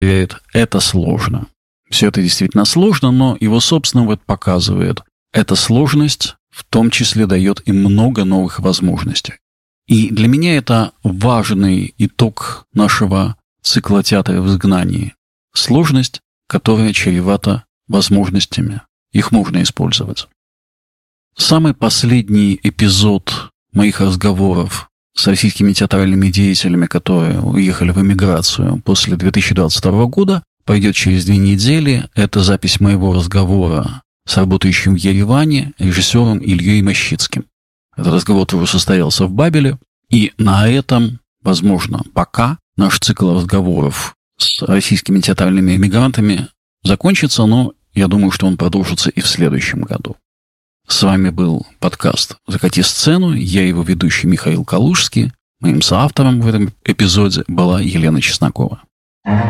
Это сложно. Все это действительно сложно, но его собственный опыт показывает, эта сложность в том числе дает им много новых возможностей. И для меня это важный итог нашего цикла театра в изгнании. Сложность, которая чревата возможностями. Их можно использовать. Самый последний эпизод моих разговоров с российскими театральными деятелями, которые уехали в эмиграцию после 2022 года, пойдет через 2 недели. Это запись моего разговора с работающим в Ереване режиссером Ильей Мощицким. Этот разговор уже состоялся в Бабеле. И на этом, возможно, пока наш цикл разговоров с российскими театральными эмигрантами закончится, но я думаю, что он продолжится и в следующем году. С вами был подкаст «Закати сцену». Я его ведущий Михаил Калужский. Моим соавтором в этом эпизоде была Елена Чеснокова.